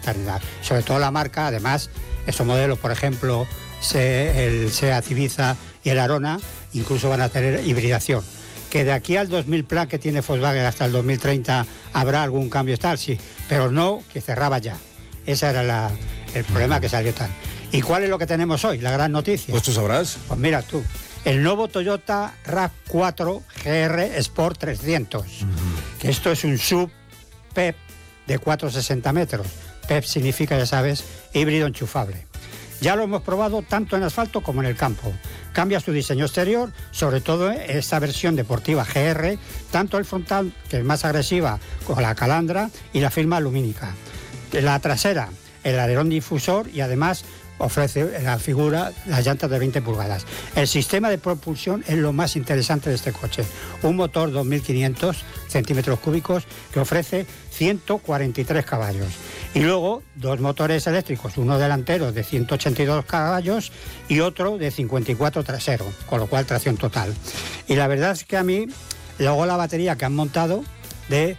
eternidad. Sobre todo la marca, además, estos modelos, por ejemplo, el Seat Ibiza y el Arona, incluso van a tener hibridación. Que de aquí al 2000 plan que tiene Volkswagen hasta el 2030 habrá algún cambio tal, sí, pero no que cerraba ya. Ese era el problema que salió tal. ¿Y cuál es lo que tenemos hoy? La gran noticia. Pues tú sabrás. Pues mira tú, el nuevo Toyota RAV4 GR Sport 300, que esto es un sub PEP de 460 metros. PEP significa, ya sabes, híbrido enchufable. Ya lo hemos probado tanto en asfalto como en el campo. Cambia su diseño exterior, sobre todo esta versión deportiva GR, tanto el frontal, que es más agresiva, con la calandra y la firma lumínica. La trasera, el alerón difusor y además ofrece la figura, las llantas de 20 pulgadas. El sistema de propulsión es lo más interesante de este coche. Un motor 2.500 centímetros cúbicos que ofrece 143 caballos. Y luego dos motores eléctricos, uno delantero de 182 caballos y otro de 54 trasero, con lo cual tracción total. Y la verdad es que a mí, luego la batería que han montado de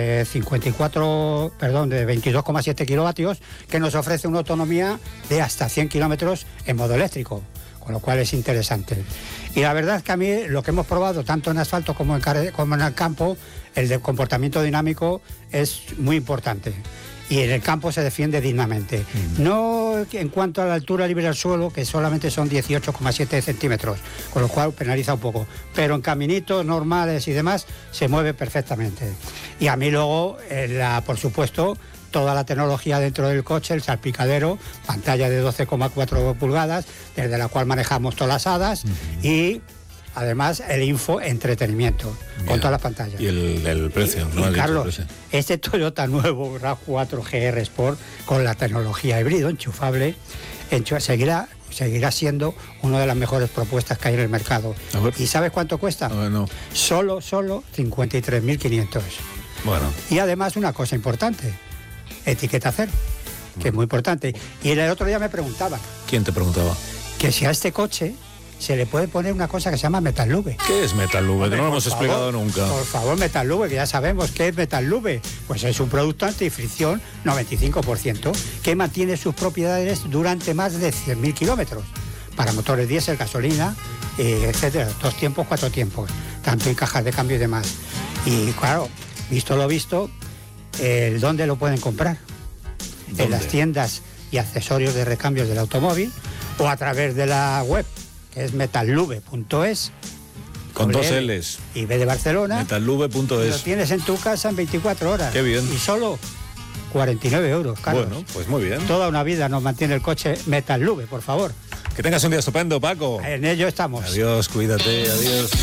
22,7 kilovatios, que nos ofrece una autonomía de hasta 100 kilómetros en modo eléctrico, con lo cual es interesante. Y la verdad es que a mí lo que hemos probado tanto en asfalto como en el campo, el de comportamiento dinámico es muy importante. Y en el campo se defiende dignamente. No en cuanto a la altura libre al suelo, que solamente son 18,7 centímetros, con lo cual penaliza un poco. Pero en caminitos normales y demás se mueve perfectamente. Y a mí luego, por supuesto, toda la tecnología dentro del coche, el salpicadero, pantalla de 12,4 pulgadas, desde la cual manejamos todas las hadas y... además, el entretenimiento, con todas las pantallas. Y el precio, ¿no? Y Carlos, este Toyota nuevo RAV4 GR Sport, con la tecnología híbrido enchufable, seguirá siendo una de las mejores propuestas que hay en el mercado. ¿Y sabes cuánto cuesta? No. Solo 53.500. Bueno. Y además, una cosa importante, etiqueta cero, que es muy importante. Y el otro día me preguntaban. ¿Quién te preguntaba? Que si a este coche se le puede poner una cosa que se llama Metalube. ¿Qué es Metalube? No lo hemos explicado nunca. Por favor, Metalube, que ya sabemos qué es Metalube. Pues es un producto antifricción 95% que mantiene sus propiedades durante más de 100.000 kilómetros. Para motores diésel, gasolina, etcétera. 2 tiempos, 4 tiempos. Tanto en cajas de cambio y demás. Y claro, visto lo visto, ¿dónde lo pueden comprar? ¿Dónde? En las tiendas y accesorios de recambios del automóvil o a través de la web, que es metallube.es. Con 2 L's. Y B de Barcelona. Metallube.es. Lo tienes en tu casa en 24 horas. Qué bien. Y solo 49 euros, Carlos. Bueno, pues muy bien. Toda una vida nos mantiene el coche Metallube, por favor. Que tengas un día estupendo, Paco. En ello estamos. Adiós, cuídate, adiós.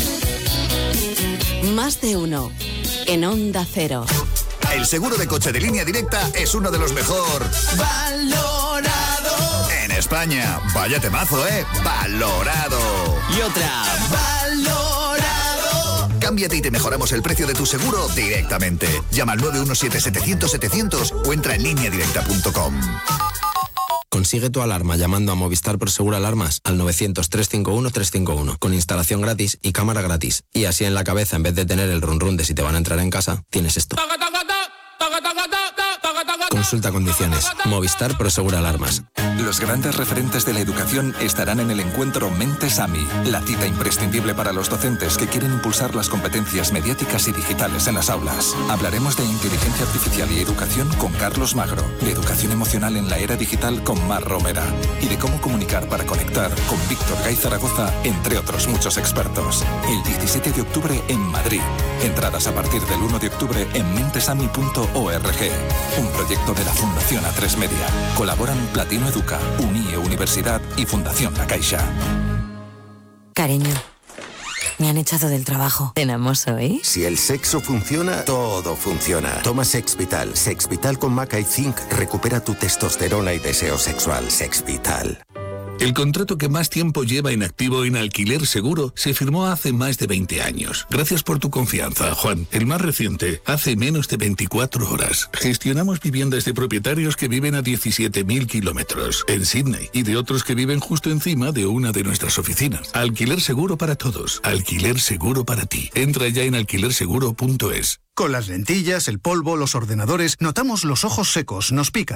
Más de uno. En Onda Cero. El seguro de coche de Línea Directa es uno de los mejor valorados en España. Vaya temazo, valorado. Y otra, valorado. Cámbiate y te mejoramos el precio de tu seguro directamente. Llama al 917-700-700 o entra en lineadirecta.com. Consigue tu alarma llamando a Movistar Prosegur Alarmas al 900-351-351 con instalación gratis y cámara gratis. Y así en la cabeza, en vez de tener el run run de si te van a entrar en casa, tienes esto. Consulta condiciones. Movistar Prosegur Alarmas. Los grandes referentes de la educación estarán en el encuentro Mentes AMI, la cita imprescindible para los docentes que quieren impulsar las competencias mediáticas y digitales en las aulas. Hablaremos de inteligencia artificial y educación con Carlos Magro, de educación emocional en la era digital con Mar Romera y de cómo comunicar para conectar con Víctor Gay Zaragoza, entre otros muchos expertos. El 17 de octubre en Madrid. Entradas a partir del 1 de octubre en mentesami.org. Un proyecto de la Fundación A3 Media. Colaboran Platino Educa, UNIE Universidad y Fundación La Caixa. Cariño, me han echado del trabajo. ¿Tenemos hoy? Si el sexo funciona, todo funciona. Toma Sexvital. Sexvital con maca y zinc recupera tu testosterona y deseo sexual. Sexvital. El contrato que más tiempo lleva inactivo en Alquiler Seguro se firmó hace más de 20 años. Gracias por tu confianza, Juan. El más reciente, hace menos de 24 horas. Gestionamos viviendas de propietarios que viven a 17.000 kilómetros en Sydney y de otros que viven justo encima de una de nuestras oficinas. Alquiler Seguro para todos. Alquiler Seguro para ti. Entra ya en alquilerseguro.es. Con las lentillas, el polvo, los ordenadores, notamos los ojos secos, nos pican.